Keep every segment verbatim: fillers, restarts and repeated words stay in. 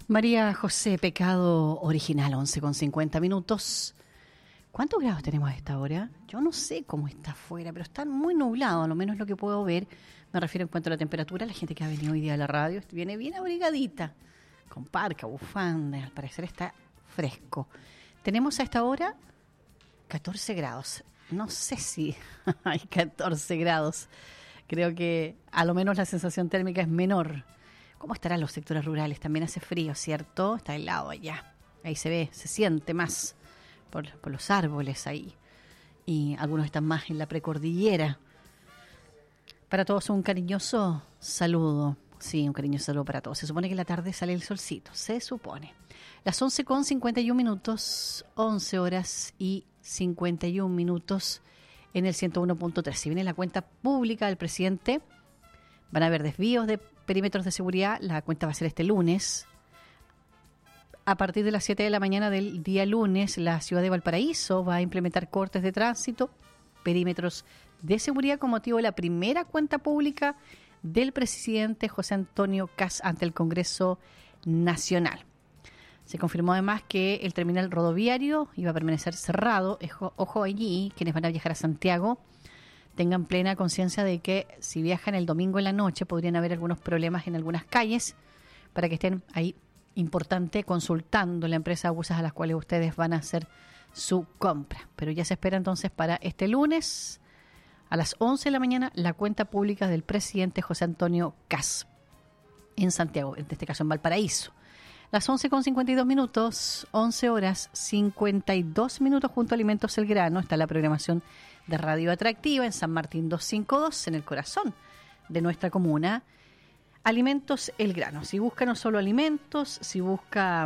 María José, Pecado Original, once con cincuenta minutos. ¿Cuántos grados tenemos a esta hora? Yo no sé cómo está afuera, pero está muy nublado, a lo menos lo que puedo ver. Me refiero en cuanto a la temperatura. La gente que ha venido hoy día a la radio viene bien abrigadita, con parca, bufanda, al parecer está fresco. Tenemos a esta hora catorce grados. No sé si hay catorce grados. Creo que a lo menos la sensación térmica es menor. ¿Cómo estarán los sectores rurales? También hace frío, ¿cierto? Está helado allá. Ahí se ve, se siente más por, por los árboles ahí. Y algunos están más en la precordillera. Para todos un cariñoso saludo. Sí, un cariñoso saludo para todos. Se supone que en la tarde sale el solcito. Se supone. Las once con cincuenta y un minutos. once horas y cincuenta y un minutos en el ciento uno punto tres. Si viene la cuenta pública del presidente, van a haber desvíos de perímetros de seguridad. La cuenta va a ser este lunes. A partir de las siete de la mañana del día lunes, la ciudad de Valparaíso va a implementar cortes de tránsito, perímetros de seguridad con motivo de la primera cuenta pública del presidente José Antonio Kast ante el Congreso Nacional. Se confirmó además que el terminal rodoviario iba a permanecer cerrado. Ojo, ojo allí, quienes van a viajar a Santiago tengan plena conciencia de que si viajan el domingo en la noche podrían haber algunos problemas en algunas calles, para que estén ahí, importante, consultando la empresa de buses a las cuales ustedes van a hacer su compra. Pero ya se espera entonces para este lunes a las once de la mañana la cuenta pública del presidente José Antonio Kast en Santiago, en este caso en Valparaíso. Las once con cincuenta y dos minutos, once horas cincuenta y dos minutos, junto a Alimentos El Grano. Está la programación de Radio Atractiva en San Martín doscientos cincuenta y dos, en el corazón de nuestra comuna. Alimentos El Grano. Si busca no solo alimentos, si busca,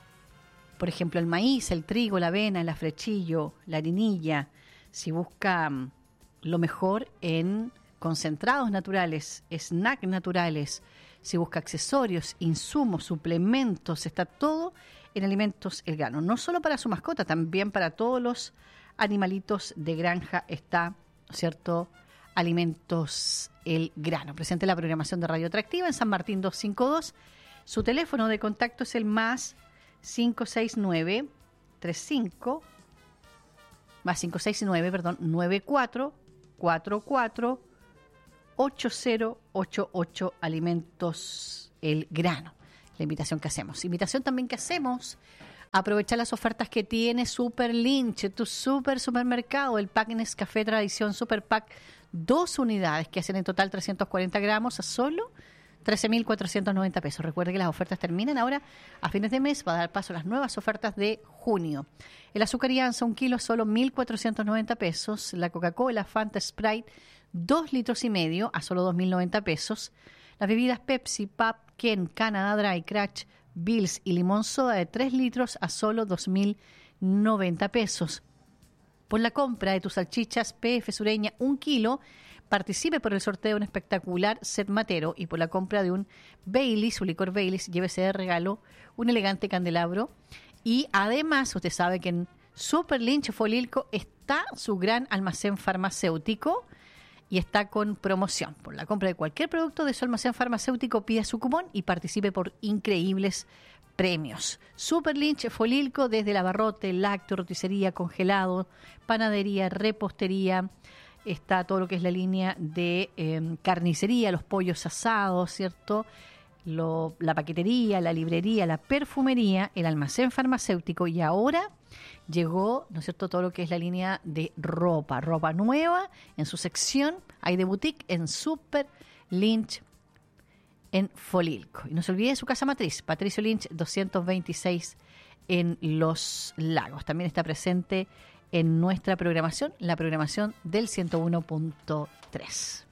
por ejemplo, el maíz, el trigo, la avena, el afrechillo, la harinilla, si busca lo mejor en concentrados naturales, snacks naturales, si busca accesorios, insumos, suplementos, está todo en Alimentos El Grano. No solo para su mascota, también para todos los animalitos de granja está, ¿cierto?, Alimentos El Grano. Presente la programación de Radio Atractiva en San Martín doscientos cincuenta y dos. Su teléfono de contacto es el más cinco seis nueve tres cinco más cinco seis nueve, perdón, nueve cuatro cuatro cuatro ocho cero ocho ocho. Alimentos El Grano. La invitación que hacemos. Invitación también que hacemos a aprovechar las ofertas que tiene Super Lynch, tu super supermercado. El pack Nescafé Tradición Super Pack, dos unidades que hacen en total trescientos cuarenta gramos a solo trece mil cuatrocientos noventa pesos. Recuerde que las ofertas terminan ahora a fines de mes. Va a dar paso a las nuevas ofertas de junio. El azúcar Ianza, un kilo, solo mil cuatrocientos noventa pesos. La Coca-Cola Fanta Sprite, dos litros y medio, a solo dos mil noventa pesos. Las bebidas Pepsi, Pap, Ken, Canada Dry, Crash, Bills y Limón Soda de tres litros a solo dos mil noventa pesos. Por la compra de tus salchichas P F Sureña, un kilo, participe por el sorteo de un espectacular set matero, y por la compra de un Baileys, un licor Baileys, llévese de regalo un elegante candelabro. Y además, usted sabe que en Super Lynch Folilco está su gran almacén farmacéutico y está con promoción. Por la compra de cualquier producto de su almacén farmacéutico, pida su cupón y participe por increíbles premios. Super Lynch Folilco, desde el abarrote, lácteo, roticería, congelado, panadería, repostería. Está todo lo que es la línea de eh, carnicería, los pollos asados, ¿cierto? Lo, la paquetería, la librería, la perfumería, el almacén farmacéutico, y ahora llegó, ¿no es cierto?, todo lo que es la línea de ropa, ropa nueva en su sección, hay de boutique en Super Lynch en Folilco. Y no se olvide de su casa matriz, Patricio Lynch doscientos veintiséis en Los Lagos. También está presente en nuestra programación, la programación del ciento uno punto tres.